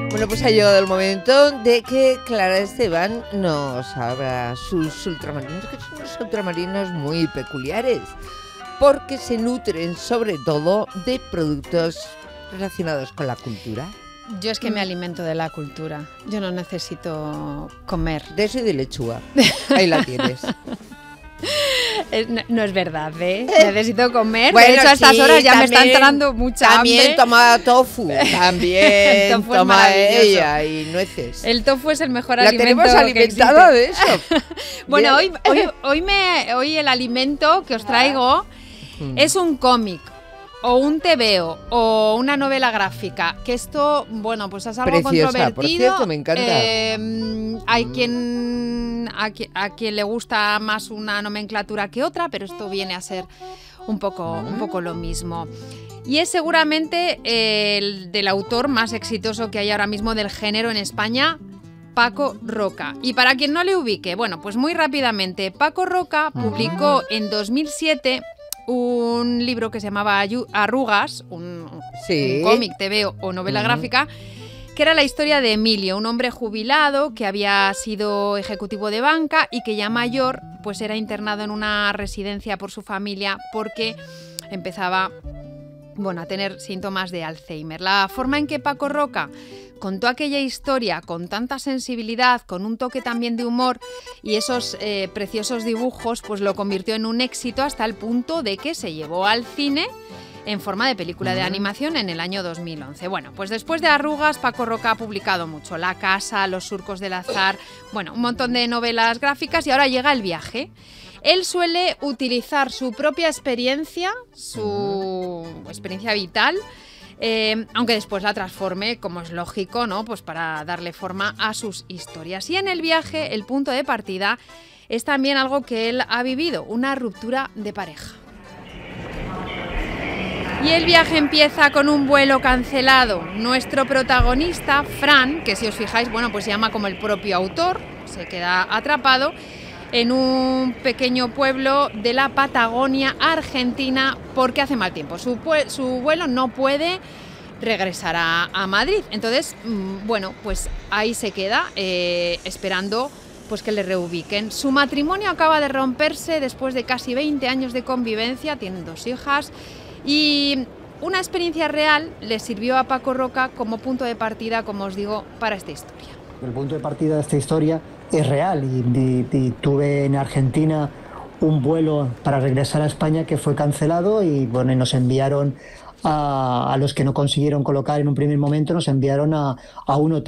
Bueno, pues ha llegado el momento de que Clara Esteban nos abra sus ultramarinos, que son unos ultramarinos muy peculiares, porque se nutren sobre todo de productos relacionados con la cultura. Yo es que me alimento de la cultura. Yo no necesito comer. De eso y de lechuga. Ahí la tienes. No es verdad, ¿eh? Necesito comer. Bueno, de hecho, a estas sí, horas ya me está también, entrando mucha también hambre. toma tofu. También Tofu es toma maravilloso. ella y nueces. El tofu es el mejor La alimento tenemos alimentada que de existe. eso. Bueno, Bien. hoy el alimento que os traigo es un cómic o un tebeo o una novela gráfica, que esto, bueno, pues es algo Preciosa, controvertido. por cierto, me encanta. Hay a quien le gusta más una nomenclatura que otra, pero esto viene a ser un poco lo mismo. Y es seguramente el del autor más exitoso que hay ahora mismo del género en España, Paco Roca. Y para quien no le ubique, bueno, pues muy rápidamente, Paco Roca publicó en 2007 un libro que se llamaba Arrugas, un cómic, tebeo o novela gráfica, que era la historia de Emilio, un hombre jubilado que había sido ejecutivo de banca y que ya mayor pues era internado en una residencia por su familia porque empezaba, bueno, a tener síntomas de Alzheimer. La forma en que Paco Roca contó aquella historia con tanta sensibilidad, con un toque también de humor y esos preciosos dibujos, pues lo convirtió en un éxito hasta el punto de que se llevó al cine en forma de película de animación en el año 2011. Bueno, pues después de Arrugas, Paco Roca ha publicado mucho. La casa, Los surcos del azar, bueno, un montón de novelas gráficas y ahora llega El viaje. Él suele utilizar su propia experiencia, su experiencia vital, aunque después la transforme, como es lógico, ¿no? Pues para darle forma a sus historias. Y en El viaje, el punto de partida es también algo que él ha vivido, una ruptura de pareja. Y el viaje empieza con un vuelo cancelado. Nuestro protagonista, Fran, que si os fijáis, bueno, pues se llama como el propio autor, se queda atrapado en un pequeño pueblo de la Patagonia Argentina porque hace mal tiempo. Su vuelo no puede regresar a Madrid. Entonces, bueno, pues ahí se queda esperando pues que le reubiquen. Su matrimonio acaba de romperse después de casi 20 años de convivencia, tienen 2 hijas y una experiencia real le sirvió a Paco Roca como punto de partida, como os digo, para esta historia. El punto de partida de esta historia es real y tuve en Argentina un vuelo para regresar a España que fue cancelado y bueno, nos enviaron a los que no consiguieron colocar en un primer momento, nos enviaron a un hotel.